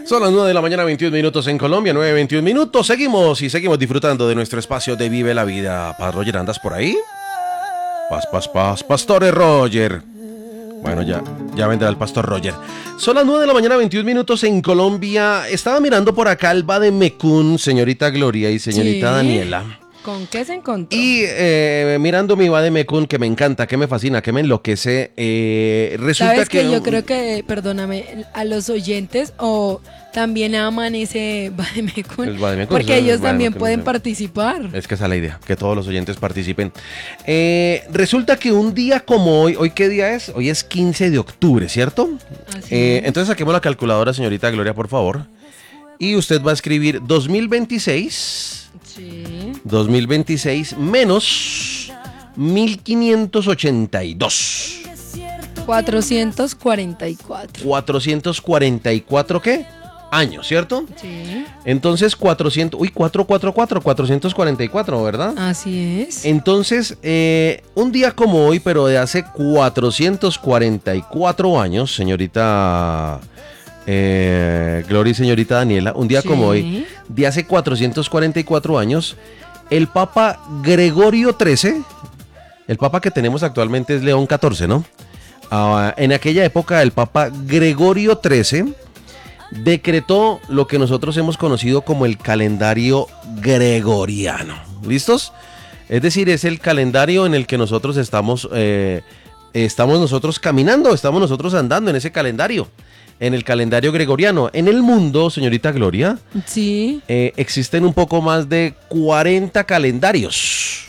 Son las 9 de la mañana, 21 minutos en Colombia, 9:21 minutos. Seguimos disfrutando de nuestro espacio de Vive la Vida. Paz, Roger, ¿andas por ahí? Paz, Pastore Roger. Bueno, ya vendrá el Pastor Roger. Son las 9 de la mañana, 21 minutos en Colombia. Estaba mirando por acá el Bademecum, señorita Gloria y señorita Daniela. ¿Con qué se encontró? Y mirando mi Bademecum, que me encanta, que me fascina, que me enloquece, resulta ¿Sabes que yo creo que, perdóname, a los oyentes o también aman ese Bademecum? El Bademecum, porque ellos bueno, también pueden participar. Es que esa es la idea, que todos los oyentes participen. Resulta que un día como hoy, ¿qué día es? Hoy es 15 de octubre, ¿cierto? Así es. Entonces saquemos la calculadora, señorita Gloria, por favor. Y usted va a escribir 2026... Sí. 2026 menos 1582. 444. 444 ¿qué? Años, ¿cierto? Sí. Entonces 444, ¿verdad? Así es. Entonces, un día como hoy, pero de hace 444 años, señorita Gloria y señorita Daniela, un día como hoy, de hace 444 años, el Papa Gregorio XIII, el Papa que tenemos actualmente es León XIV, ¿no? En aquella época el Papa Gregorio XIII decretó lo que nosotros hemos conocido como el calendario gregoriano. ¿Listos? Es decir, es el calendario en el que nosotros estamos nosotros caminando, estamos nosotros andando en ese calendario. En el calendario gregoriano. En el mundo, señorita Gloria, sí, existen un poco más de 40 calendarios.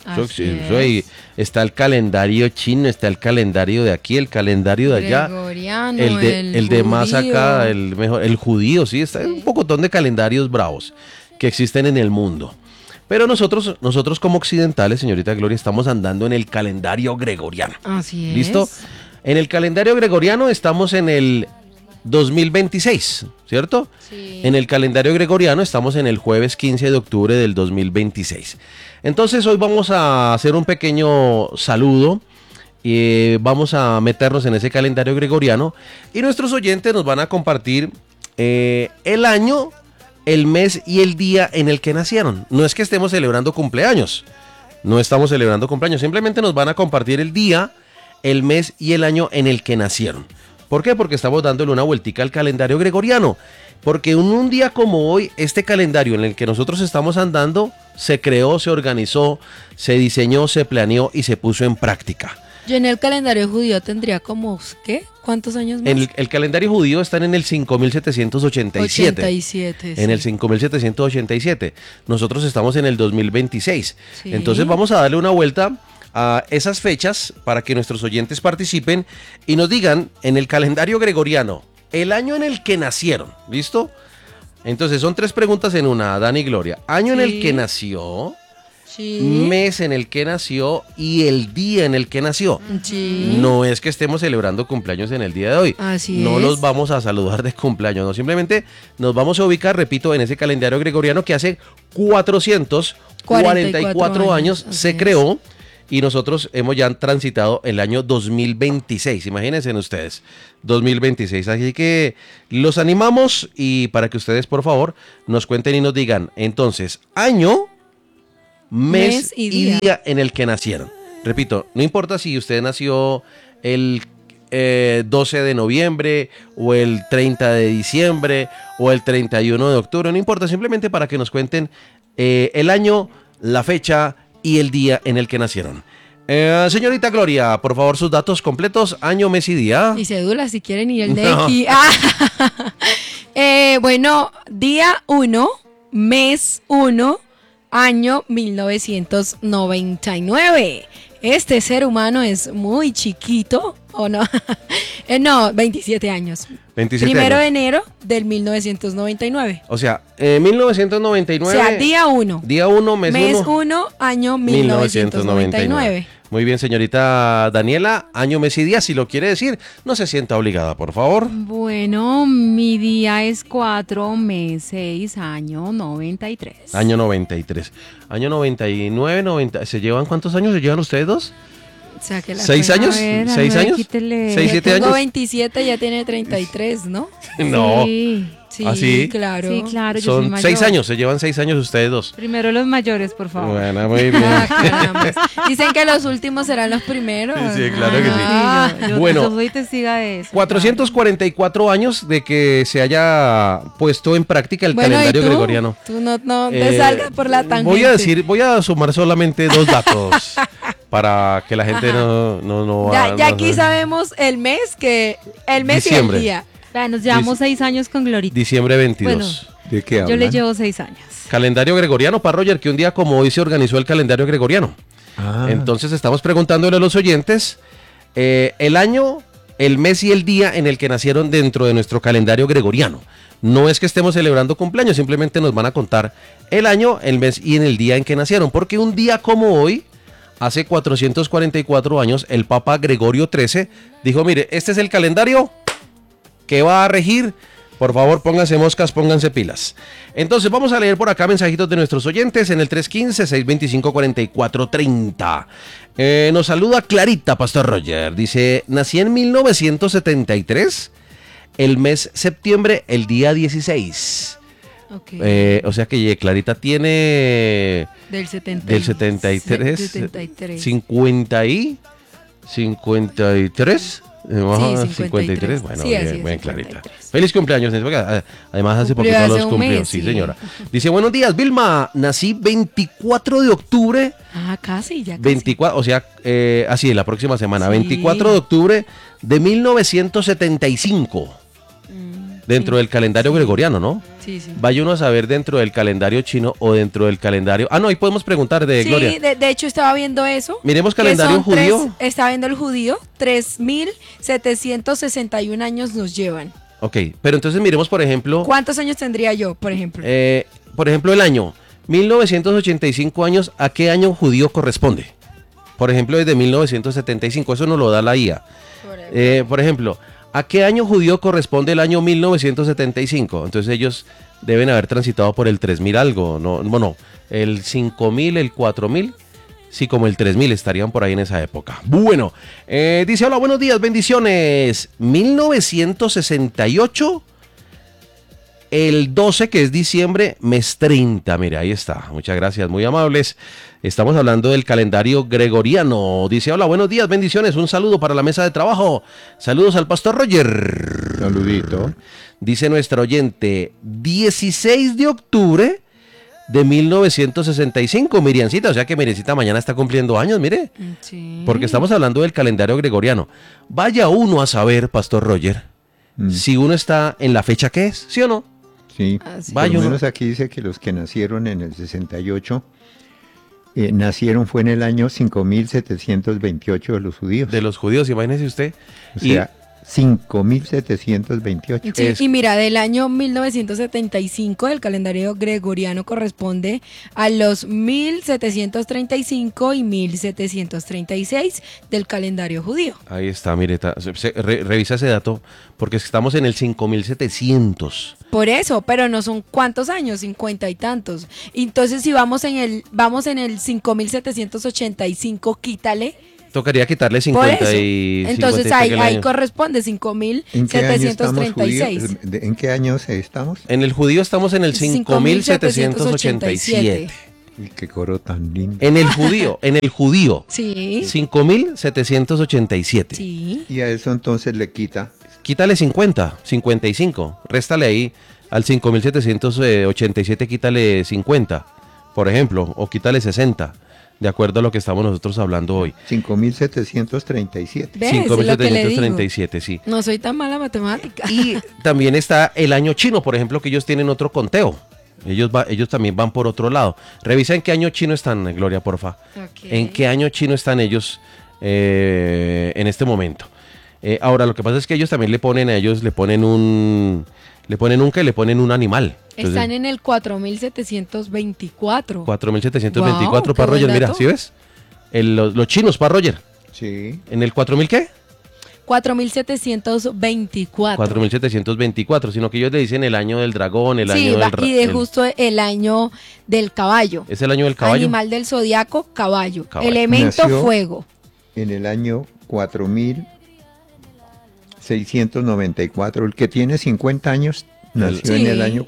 Está el calendario chino, está el calendario de aquí, el calendario de allá, gregoriano, el de más acá, el judío, sí, está un pocotón de calendarios bravos que existen en el mundo. Pero nosotros como occidentales, señorita Gloria, estamos andando en el calendario gregoriano. Así es. ¿Listo? En el calendario gregoriano estamos en el 2026, ¿cierto? Sí. En el calendario gregoriano estamos en el jueves 15 de octubre del 2026. Entonces hoy vamos a hacer un pequeño saludo y vamos a meternos en ese calendario gregoriano y nuestros oyentes nos van a compartir el año, el mes y el día en el que nacieron. No es que estemos celebrando cumpleaños, no estamos celebrando cumpleaños, simplemente nos van a compartir el día, el mes y el año en el que nacieron. ¿Por qué? Porque estamos dándole una vueltica al calendario gregoriano. Porque un día como hoy, este calendario en el que nosotros estamos andando, se creó, se organizó, se diseñó, se planeó y se puso en práctica. Yo en el calendario judío tendría como, ¿qué? ¿Cuántos años más? El calendario judío está en el 5787. 87, sí. En el 5787. Nosotros estamos en el 2026. Sí. Entonces vamos a darle una vuelta a esas fechas para que nuestros oyentes participen y nos digan en el calendario gregoriano el año en el que nacieron. ¿Listo? Entonces son 3 preguntas en una, Dani y Gloria. Año en el que nació, mes en el que nació y el día en el que nació. Sí. No es que estemos celebrando cumpleaños en el día de hoy. Así no es. los vamos a saludar de cumpleaños, no, simplemente nos vamos a ubicar, repito, en ese calendario gregoriano que hace 444 años se creó. Y nosotros hemos ya transitado el año 2026, imagínense ustedes, 2026. Así que los animamos y para que ustedes, por favor, nos cuenten y nos digan, entonces, año, mes y día en el que nacieron. Repito, no importa si usted nació el 12 de noviembre o el 30 de diciembre o el 31 de octubre, no importa, simplemente para que nos cuenten el año, la fecha y el día en el que nacieron. Señorita Gloria, por favor, sus datos completos, año, mes y día. Y cédula si quieren y el de aquí. Bueno, día 1, mes 1, año 1999. Este ser humano es muy chiquito, ¿o no? No, 27 años. 27 Primero años. de enero del 1999. O sea, 1999. O sea, día 1. Día 1, mes 1. Mes 1, año 1999. Muy bien, señorita Daniela, año, mes y día, si lo quiere decir, no se sienta obligada, por favor. Bueno, mi día es 4, mes 6, año 93. Año 93. Año 99, 90. ¿Se llevan cuántos años se llevan ustedes dos? Saque la 6 cuenta. años, A ver, 6 años, quítele. 6, Yo 7 tengo años. 27, ya tiene 33, ¿no? No, Sí, Sí, ¿Ah, sí? claro. sí, claro, yo soy son mayor. 6 años, se llevan 6 años ustedes dos. Primero los mayores, por favor. Bueno, muy bien. Ah, caramba. Dicen que los últimos serán los primeros. Sí, claro que sí. Ah, Bueno. Yo soy testiga de eso. 444 años de que se haya puesto en práctica el bueno, calendario ¿y tú? gregoriano. Tú no te salgas por la tangente. Voy a sumar solamente 2 datos para que la gente Ajá. no Ya aquí no- sabemos el mes Diciembre. y el día. Claro, nos llevamos 6 años con Glorita. Diciembre 22. Bueno, ¿De qué yo le hablan? llevo 6 años. Calendario gregoriano para Roger, que un día como hoy se organizó el calendario gregoriano. Ah, Entonces estamos preguntándole a los oyentes el año, el mes y el día en el que nacieron dentro de nuestro calendario gregoriano. No es que estemos celebrando cumpleaños, simplemente nos van a contar el año, el mes y en el día en que nacieron. Porque un día como hoy, hace 444 años, el Papa Gregorio XIII dijo, mire, este es el calendario que va a regir. Por favor, pónganse moscas, pónganse pilas. Entonces, vamos a leer por acá mensajitos de nuestros oyentes en el 315-625-4430. Nos saluda Clarita, Pastor Roger. Dice, nací en 1973, el mes septiembre, el día 16. Ok. O sea que Clarita tiene del 70. del 73, 73. 50 y 53. Ajá, 53. Bueno, Sí, bien, así es, bien, Clarita. 53. Feliz cumpleaños, Nes, porque, además hace Cumplió poquito hace los un cumplió. mes, Sí, sí. señora. Dice, buenos días, Vilma. Nací 24 de octubre. Ah, casi, ya casi. 24, o sea, así, la próxima semana. Sí. 24 de octubre de 1975. Dentro sí, del calendario sí. gregoriano, ¿no? Sí, sí. Vaya uno a saber dentro del calendario chino o dentro del calendario. Ah, no, ahí podemos preguntar de Sí, Gloria. de hecho estaba viendo eso. Miremos que calendario son judío. Estaba viendo el judío, 3.761 años nos llevan. Ok, pero entonces miremos, por ejemplo, ¿Cuántos años tendría yo, por ejemplo? el año 1985 años, ¿a qué año judío corresponde? Por ejemplo, desde 1975, eso nos lo da la IA. Por ejemplo, ¿a qué año judío corresponde el año 1975? Entonces ellos deben haber transitado por el 3000 algo, no, bueno, el 5000, el 4000, sí, como el 3000 estarían por ahí en esa época. Bueno, dice, hola, buenos días, bendiciones. 1968, el 12, que es diciembre, mes 30. Mira, ahí está. Muchas gracias, muy amables. Estamos hablando del calendario gregoriano. Dice, hola, buenos días, bendiciones. Un saludo para la mesa de trabajo. Saludos al Pastor Roger. saludito. Dice nuestra oyente, 16 de octubre de 1965, Miriancita. O sea que Miriancita mañana está cumpliendo años, mire. Sí. Porque estamos hablando del calendario gregoriano. Vaya uno a saber, Pastor Roger, si uno está en la fecha que es, ¿sí o no? Sí, Ah, sí. por Vaya lo uno. menos aquí dice que los que nacieron en el 68, nacieron fue en el año 5728 de los judíos. De los judíos, imagínese usted. O sea, 5728. Sí, es- y mira, del año 1975 el calendario gregoriano corresponde a los 1735 y 1736 del calendario judío. Ahí está, mire, revisa ese dato, porque estamos en el 5700. Por eso, pero no son cuántos años, 50 y tantos. Entonces, si vamos en el 5785, quítale. Tocaría quitarle Por 50 eso. y Entonces 50 y ahí, aquel ahí año. corresponde ¿En qué año estamos, judíos? 5736. ¿En qué año estamos? En el judío estamos en el 5787. Uy, qué coro tan lindo. En el judío, Sí. 5787. Sí. Y a eso entonces le quita. Quítale 50, 55. Réstale ahí al 5787, quítale 50, por ejemplo, o quítale 60, de acuerdo a lo que estamos nosotros hablando hoy. 5737. ¿Ves? Es lo que le digo. 5737, sí. No soy tan mala matemática. Y también está el año chino, por ejemplo, que ellos tienen otro conteo. Ellos también van por otro lado. Revisa en qué año chino están, Gloria, porfa. Ok. ¿En qué año chino están ellos en este momento? Ahora, lo que pasa es que ellos también le ponen un animal. Entonces, Están en el 4724. 4724 Wow, para qué buen Roger, mira, dato. ¿sí ves? Los chinos para Roger. Sí. ¿En el 4000 qué? 4724. 4724, sino que ellos le dicen el año del dragón, el Sí, año va- del y de justo el año del caballo. ¿Es el año del caballo? Animal del zodiaco, caballo. Caballo. Elemento Nació- fuego. en el año 4694. El que tiene 50 años nació en el año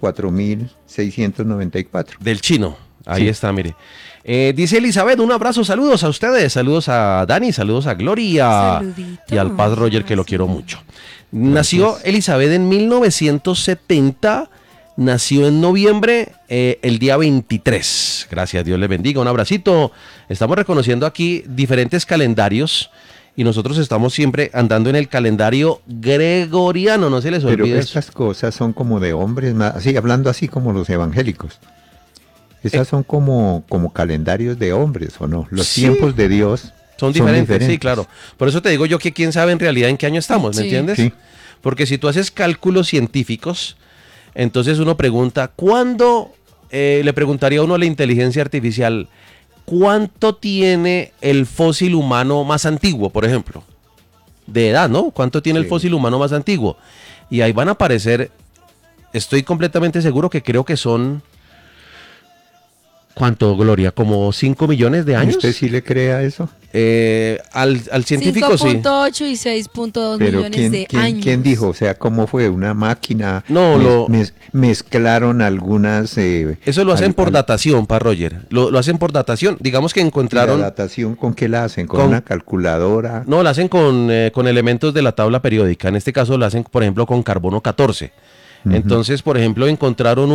4694. Del chino. Ahí Sí. está, mire. Dice Elizabeth, un abrazo, saludos a ustedes, saludos a Dani, saludos a Gloria Saluditos. y al Paz Roger, que lo quiero Gracias. mucho. Nació Elizabeth en 1970, nació en noviembre, el día 23. Gracias, Dios le bendiga, un abracito. Estamos reconociendo aquí diferentes calendarios y nosotros estamos siempre andando en el calendario gregoriano, no se les Pero olvide eso. estas cosas son como de hombres, así hablando así como los evangélicos. Esas son como calendarios de hombres, ¿o no? Los Sí. tiempos de Dios Son diferentes, sí, claro. Por eso te digo yo que quién sabe en realidad en qué año estamos, ¿me Sí. entiendes? Sí. Porque si tú haces cálculos científicos, entonces uno pregunta, ¿cuándo, le preguntaría uno a la inteligencia artificial, cuánto tiene el fósil humano más antiguo, por ejemplo? De edad, ¿no? ¿Cuánto tiene el Sí. fósil humano más antiguo? Y ahí van a aparecer, estoy completamente seguro que creo que son, ¿cuánto, Gloria? ¿Como 5 millones de años? ¿Usted sí le cree a eso? Al científico sí. 5.8 y 6.2 Pero millones de años. ¿quién dijo? O sea, ¿cómo fue? ¿Una máquina? No, Mezclaron algunas... Eso lo hacen por al- datación, pa Roger. Lo hacen por datación. Digamos que ¿Y la encontraron... datación con qué la hacen? ¿Con Con- una calculadora? No, lo hacen con elementos de la tabla periódica. En este caso lo hacen, por ejemplo, con carbono 14. Entonces, por ejemplo, encontraron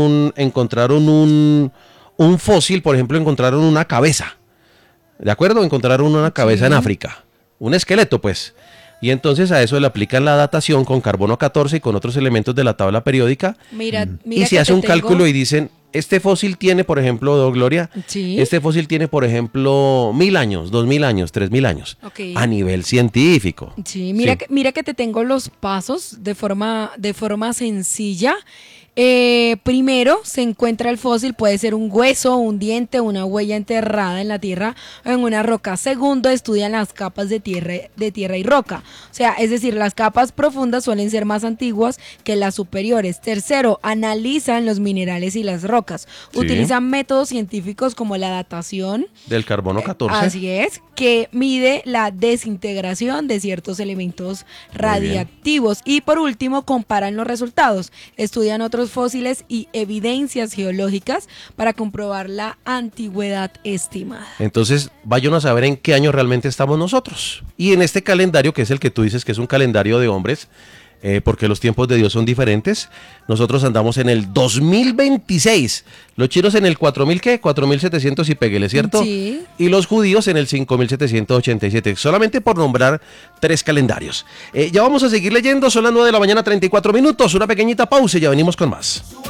un fósil, por ejemplo, encontraron una cabeza. ¿De acuerdo? Encontraron una cabeza en África. Un esqueleto, pues. Y entonces a eso le aplican la datación con carbono 14 y con otros elementos de la tabla periódica. Mira, Y se hace un cálculo y dicen, este fósil tiene, por ejemplo, Gloria, Sí. este fósil tiene, por ejemplo, 1000 años, 2000 años, 3000 años, Ok. a nivel científico. Sí, mira, Sí. mira que te tengo los pasos de forma sencilla. Primero se encuentra el fósil, puede ser un hueso, un diente, una huella enterrada en la tierra o en una roca. Segundo, estudian las capas de tierra y roca. O sea, es decir, las capas profundas suelen ser más antiguas que las superiores. Tercero, analizan los minerales y las rocas. Sí. Utilizan métodos científicos como la datación. Del carbono 14. Así es, que mide la desintegración de ciertos elementos radiactivos. Y por último, comparan los resultados. Estudian otros fósiles y evidencias geológicas para comprobar la antigüedad estimada. Entonces, vayan a saber en qué año realmente estamos nosotros. Y en este calendario, que es el que tú dices que es un calendario de hombres, porque los tiempos de Dios son diferentes, nosotros andamos en el 2026. Los chinos en el 4000, ¿qué? 4700 y peguele, ¿cierto? Sí. Y los judíos en el 5787. Solamente por nombrar 3 calendarios. Ya vamos a seguir leyendo, son las 9 de la mañana, 34 minutos. Una pequeñita pausa y ya venimos con más.